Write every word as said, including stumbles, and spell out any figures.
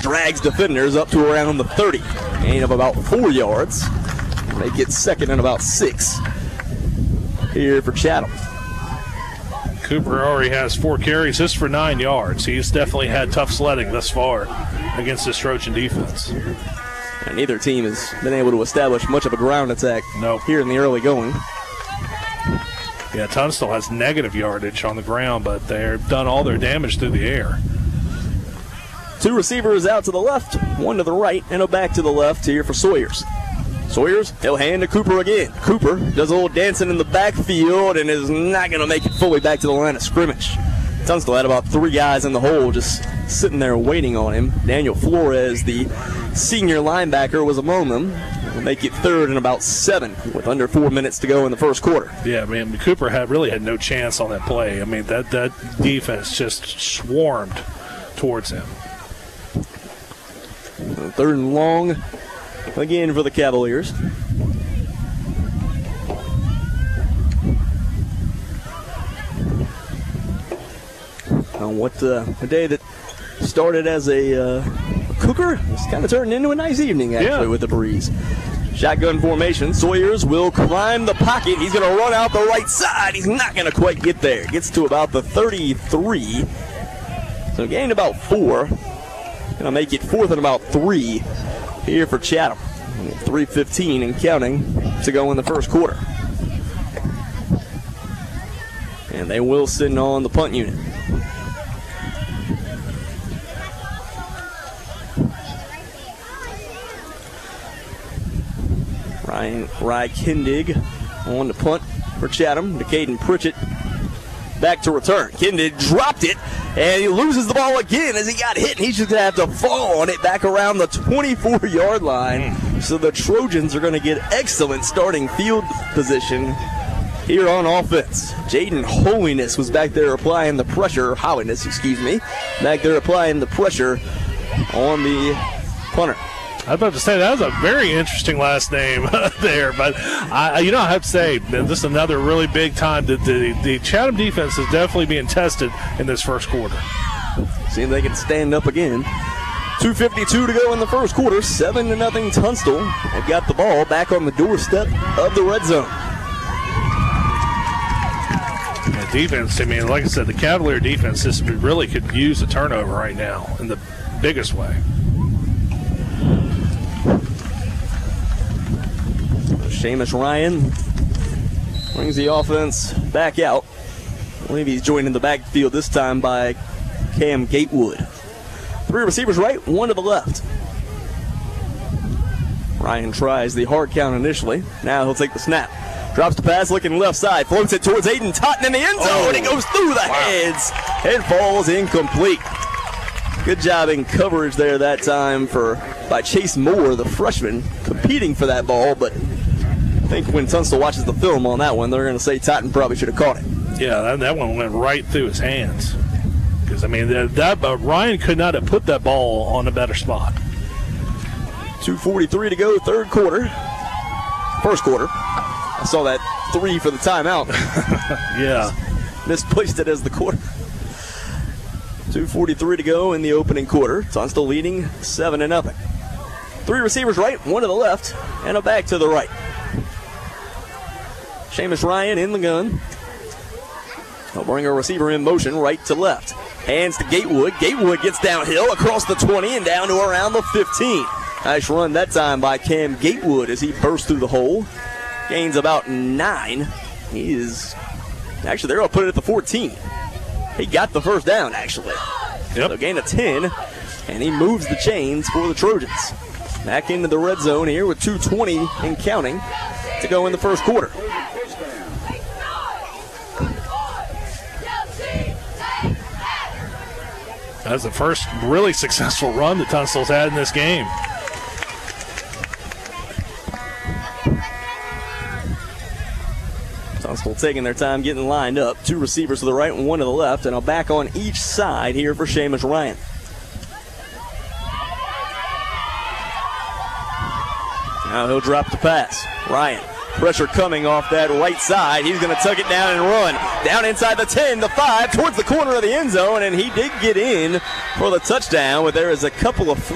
drags defenders up to around the thirty. Gain of about four yards. They get second and about six here for Chatham. Cooper already has four carries, just for nine yards. He's definitely had tough sledding thus far against this Trojan defense. And neither team has been able to establish much of a ground attack nope. here in the early going. Yeah, Tunstall has negative yardage on the ground, but they've done all their damage through the air. Two receivers out to the left, one to the right, and a back to the left here for Sawyers. Sawyers, he'll hand to Cooper again. Cooper does a little dancing in the backfield and is not going to make it fully back to the line of scrimmage. Tunstall had about three guys in the hole just sitting there waiting on him. Daniel Flores, the senior linebacker, was among them. Will make it third and about seven with under four minutes to go in the first quarter. Yeah, man, Cooper had really had no chance on that play. I mean, that, that defense just swarmed towards him. Third and long again for the Cavaliers. On what uh, a day that started as a uh, cooker, it's kind of turned into a nice evening actually yeah. with the breeze. Shotgun formation. Sawyers will climb the pocket. He's going to run out the right side. He's not going to quite get there. Gets to about the thirty-three. So gained about four. Going to make it fourth and about three here for Chatham. three fifteen and counting to go in the first quarter. And they will send on the punt unit. Ryan Rye Kindig on the punt for Chatham. To Caden Pritchett back to return. Kindig dropped it, and he loses the ball again as he got hit, and he's just going to have to fall on it back around the twenty-four-yard line. So the Trojans are going to get excellent starting field position here on offense. Jaden Holiness was back there applying the pressure, Holiness, excuse me, back there applying the pressure on the punter. I was about to say, that was a very interesting last name there, but I, you know, I have to say, this is another really big time that the, the Chatham defense is definitely being tested in this first quarter. See if they can stand up again. two fifty-two to go in the first quarter, seven to nothing Tunstall. They've got the ball back on the doorstep of the red zone. Yeah, defense, I mean, like I said, the Cavalier defense just really could use a turnover right now in the biggest way. Seamus Ryan brings the offense back out. I believe he's joined in the backfield this time by Cam Gatewood. Three receivers right, one to the left. Ryan tries the hard count initially. Now he'll take the snap. Drops the pass, looking left side. Floats it towards Aiden Totten in the end zone. Oh. It goes through the wow. heads. It falls incomplete. Good job in coverage there that time for by Chase Moore, the freshman, competing for that ball, but I think when Tunstall watches the film on that one, they're going to say Totten probably should have caught it. Yeah, that, that one went right through his hands. Because, I mean, that, that uh, Ryan could not have put that ball on a better spot. two forty-three to go, third quarter. First quarter. I saw that three for the timeout. Yeah. Misplaced it as the quarter. two forty-three to go in the opening quarter. Tunstall leading seven to nothing. Three receivers right, one to the left, and a back to the right. Seamus Ryan in the gun. He'll bring a receiver in motion right to left. Hands to Gatewood. Gatewood gets downhill across the twenty and down to around the fifteen. Nice run that time by Cam Gatewood as he bursts through the hole. Gains about nine. He is, actually, they're going to put it at the fourteen. He got the first down, actually. Yep. So gain of ten, and he moves the chains for the Trojans. Back into the red zone here with two twenty and counting to go in the first quarter. That's the first really successful run that Tunstall's had in this game. Tunstall taking their time getting lined up. Two receivers to the right and one to the left, and a back on each side here for Seamus Ryan. Now he'll drop the pass. Ryan, pressure coming off that right side. He's going to tuck it down and run. Down inside the ten, the five, towards the corner of the end zone, and he did get in for the touchdown, but there is a couple of